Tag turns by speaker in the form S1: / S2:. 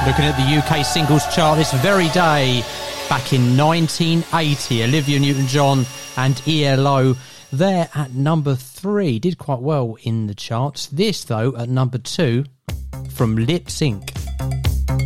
S1: Looking at the UK singles chart this very day, back in 1980, Olivia Newton-John and ELO, there at number 3, did quite well in the charts. This, though, at number 2, from Lip Sync.